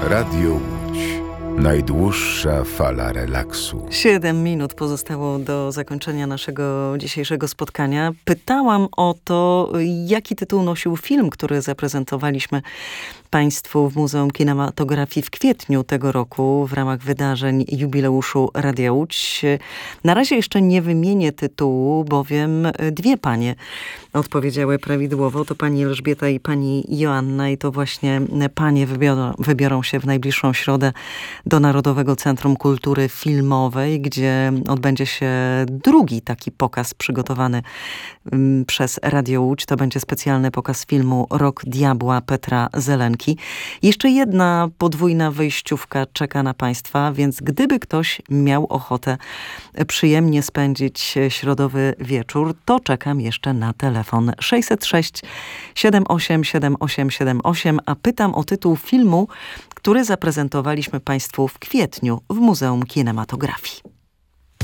Radio Łódź. Najdłuższa fala relaksu. 7 minut pozostało do zakończenia naszego dzisiejszego spotkania. Pytałam o to, jaki tytuł nosił film, który zaprezentowaliśmy Państwu w Muzeum Kinematografii w kwietniu tego roku w ramach wydarzeń jubileuszu Radia Łódź. Na razie jeszcze nie wymienię tytułu, bowiem dwie panie odpowiedziały prawidłowo. To pani Elżbieta i pani Joanna i to właśnie panie wybiorą się w najbliższą środę do Narodowego Centrum Kultury Filmowej, gdzie odbędzie się drugi taki pokaz przygotowany przez Radio Łódź. To będzie specjalny pokaz filmu Rok Diabła Petra Zelenki. Jeszcze jedna podwójna wyjściówka czeka na Państwa, więc gdyby ktoś miał ochotę przyjemnie spędzić środowy wieczór, to czekam jeszcze na telefon 606 78 7878, a pytam o tytuł filmu, który zaprezentowaliśmy Państwu w kwietniu w Muzeum Kinematografii.